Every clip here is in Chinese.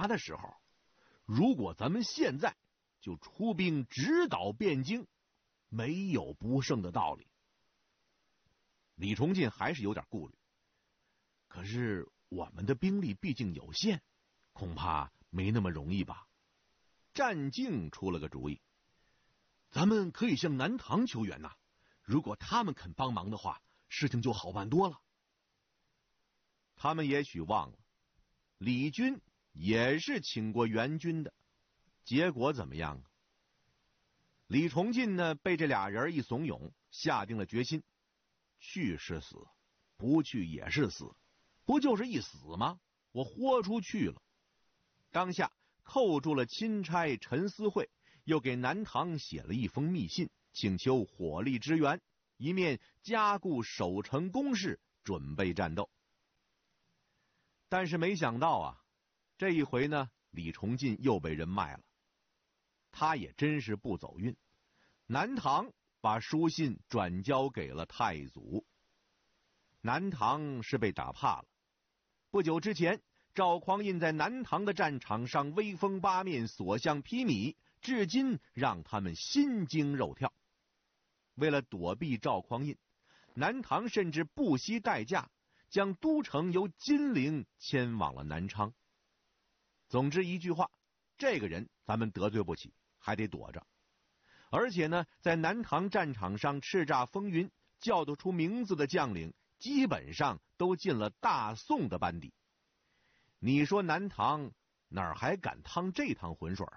拿的时候，如果咱们现在就出兵直捣汴京，没有不胜的道理。李崇进还是有点顾虑，可是我们的兵力毕竟有限，恐怕没那么容易吧。战敬出了个主意，咱们可以向南唐求援呐，如果他们肯帮忙的话，事情就好办多了。他们也许忘了，李军也是请过援军的，结果怎么样啊？李崇进呢，被这俩人一怂恿，下定了决心，去是死，不去也是死，不就是一死吗？我豁出去了。当下扣住了钦差陈思惠，又给南唐写了一封密信，请求火力支援，一面加固守城工事，准备战斗。但是没想到啊，这一回呢，李崇进又被人卖了。他也真是不走运，南唐把书信转交给了太祖。南唐是被打怕了。不久之前，赵匡胤在南唐的战场上威风八面，所向披靡，至今让他们心惊肉跳。为了躲避赵匡胤，南唐甚至不惜代价将都城由金陵迁往了南昌。总之一句话，这个人咱们得罪不起，还得躲着。而且呢，在南唐战场上叱咤风云，叫得出名字的将领，基本上都进了大宋的班底。你说南唐哪儿还敢趟这趟浑水啊？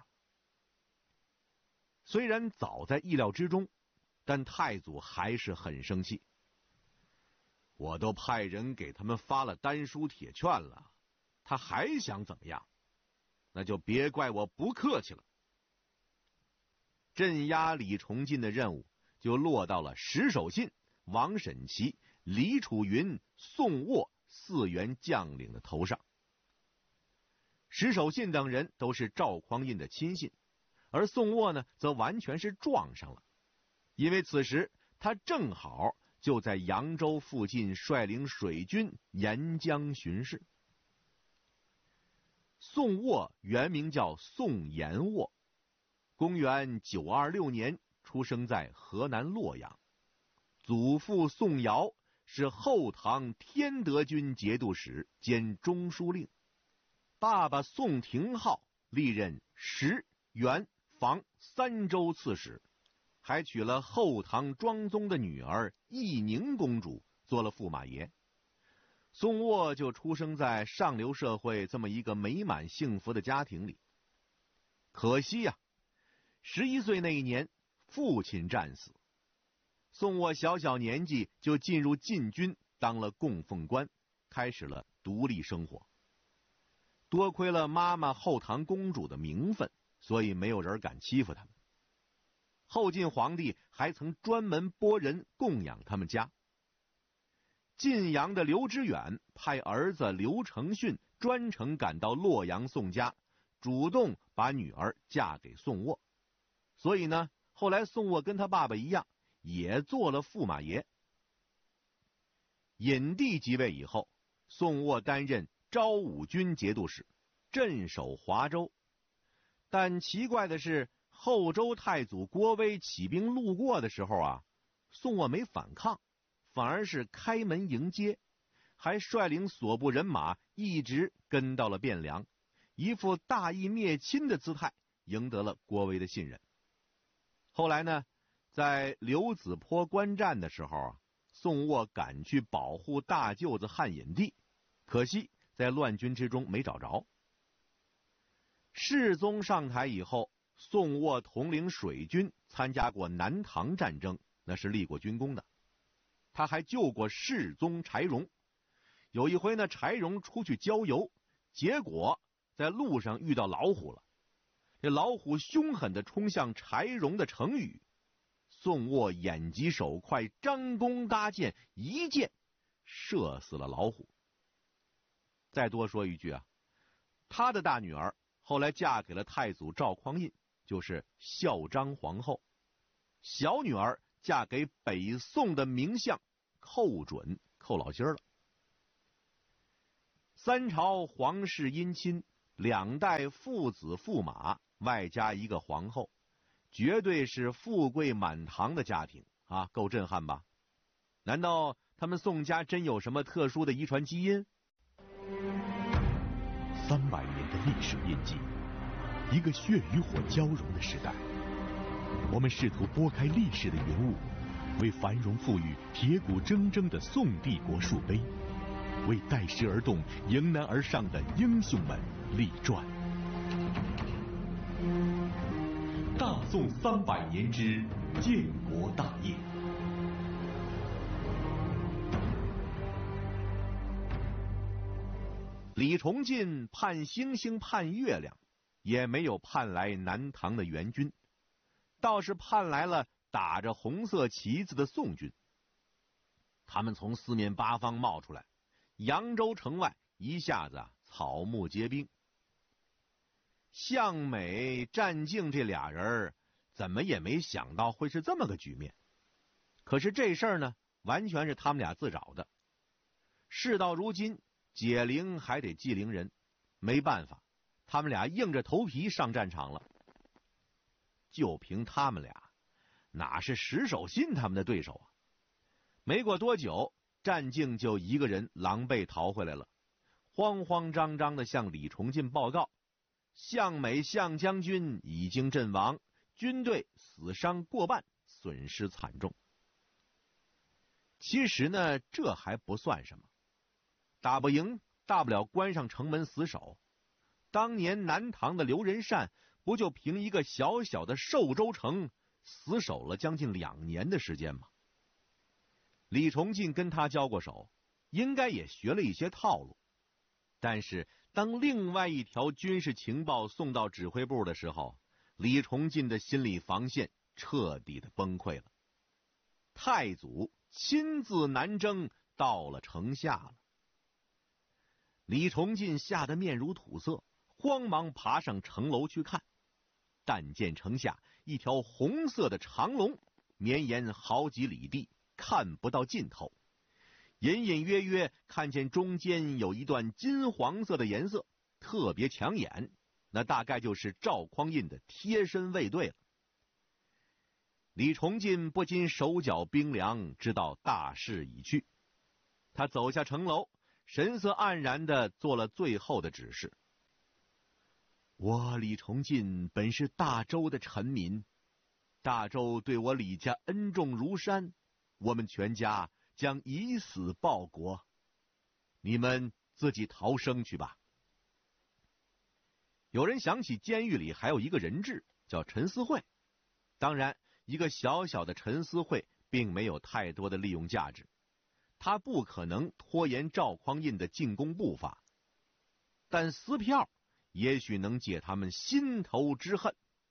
虽然早在意料之中，但太祖还是很生气。我都派人给他们发了丹书铁券了，他还想怎么样？那就别怪我不客气了。镇压李崇进的任务就落到了石守信、王审琦、李楚云、宋沃四员将领的头上。石守信等人都是赵匡胤的亲信，而宋沃呢，则完全是撞上了，因为此时他正好就在扬州附近率领水军沿江巡视。宋沃原名叫宋延沃，公元926年出生在河南洛阳，祖父宋尧是后唐天德军节度使兼中书令，爸爸宋廷浩历任石、元、房三州刺史，还娶了后唐庄宗的女儿义宁公主做了驸马爷。宋沃就出生在上流社会这么一个美满幸福的家庭里。可惜呀，11岁那一年父亲战死，宋沃小小年纪就进入禁军当了供奉官，开始了独立生活。多亏了妈妈后唐公主的名分，所以没有人敢欺负他们。后晋皇帝还曾专门拨人供养他们家。晋阳的刘知远派儿子刘承训专程赶到洛阳宋家，主动把女儿嫁给宋沃。所以呢，后来宋沃跟他爸爸一样，也做了驸马爷。尹帝即位以后，宋沃担任昭武军节度使，镇守华州。但奇怪的是，后周太祖郭威起兵路过的时候啊，宋沃没反抗，反而是开门迎接，还率领所部人马一直跟到了汴梁，一副大义灭亲的姿态，赢得了郭威的信任。后来呢，在刘子坡观战的时候啊，宋沃赶去保护大舅子汉隐帝，可惜在乱军之中没找着。世宗上台以后，宋沃统领水军参加过南唐战争，那是立过军功的。他还救过世宗柴荣。有一回呢，柴荣出去郊游，结果在路上遇到老虎了。这老虎凶狠地冲向柴荣的城宇，宋沃眼疾手快，张弓搭箭，一箭射死了老虎。再多说一句啊，他的大女儿后来嫁给了太祖赵匡胤，就是孝章皇后。小女儿嫁给北宋的名相寇准，寇老心了。三朝皇室姻亲 2代父子驸马，外加一个皇后，绝对是富贵满堂的家庭啊，够震撼吧？难道他们宋家真有什么特殊的遗传基因 ？300年的历史印记，一个血与火交融的时代。我们试图拨开历史的云雾，为繁荣富裕、铁骨铮铮的宋帝国树碑，为待时而动、迎难而上的英雄们立传。大宋300年之建国大业。 李崇进盼星星盼月亮，也没有盼来南唐的援军，倒是盼来了打着红色旗子的宋军。他们从四面八方冒出来，扬州城外一下子草木皆兵。向美、战敬这俩人怎么也没想到会是这么个局面。可是这事儿呢，完全是他们俩自找的。事到如今，解铃还得系铃人，没办法，他们俩硬着头皮上战场了。就凭他们俩，哪是石守信他们的对手啊？没过多久，战敬就一个人狼狈逃回来了，慌慌张张地向李崇进报告：向美向将军已经阵亡，军队死伤过半，损失惨重。其实呢，这还不算什么，打不赢，大不了关上城门死守。当年南唐的刘仁善不就凭一个小小的寿州城死守了将近2年的时间吗？李崇进跟他交过手，应该也学了一些套路。但是当另外一条军事情报送到指挥部的时候，李崇进的心理防线彻底的崩溃了。太祖亲自南征到了城下了。李崇进吓得面如土色，慌忙爬上城楼去看。但见城下一条红色的长龙绵延好几里地，看不到尽头。隐隐约约看见中间有一段金黄色的颜色，特别抢眼，那大概就是赵匡胤的贴身卫队了。李崇进不禁手脚冰凉，知道大势已去。他走下城楼，神色黯然地做了最后的指示：我李崇进本是大周的臣民，大周对我李家恩重如山，我们全家将以死报国，你们自己逃生去吧。有人想起监狱里还有一个人质叫陈思惠，当然一个小小的陈思惠并没有太多的利用价值，他不可能拖延赵匡胤的进攻步伐，但撕票也许能解他们心头之恨。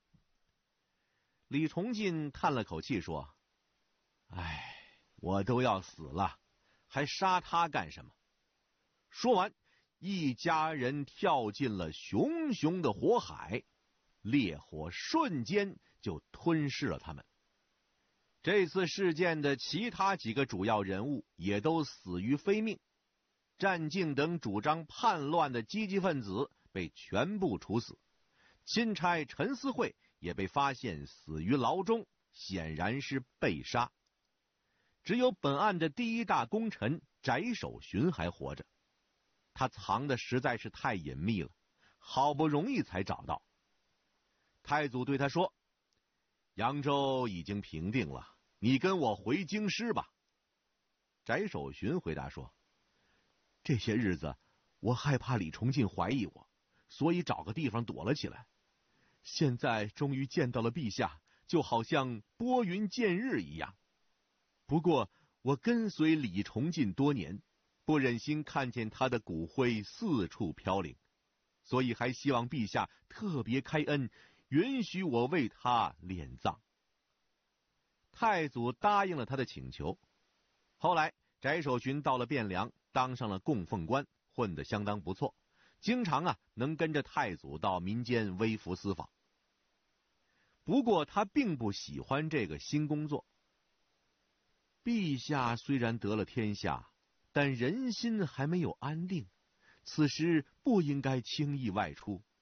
李崇进叹了口气说：唉，我都要死了，还杀他干什么？说完，一家人跳进了熊熊的火海，烈火瞬间就吞噬了他们。这次事件的其他几个主要人物也都死于非命，战敬等主张叛乱的积极分子被全部处死，钦差陈思惠也被发现死于牢中，显然是被杀。只有本案的第一大功臣翟守寻还活着，他藏的实在是太隐秘了，好不容易才找到。太祖对他说：扬州已经平定了，你跟我回京师吧。翟守寻回答说：这些日子我害怕李崇进怀疑我，所以找个地方躲了起来。现在终于见到了陛下，就好像拨云见日一样。不过我跟随李崇进多年，不忍心看见他的骨灰四处飘零，所以还希望陛下特别开恩，允许我为他殓葬。太祖答应了他的请求。后来翟守寻到了汴梁，当上了供奉官，混得相当不错，经常能跟着太祖到民间微服私访。不过他并不喜欢这个新工作。陛下虽然得了天下，但人心还没有安定， 此时不应该轻易外出，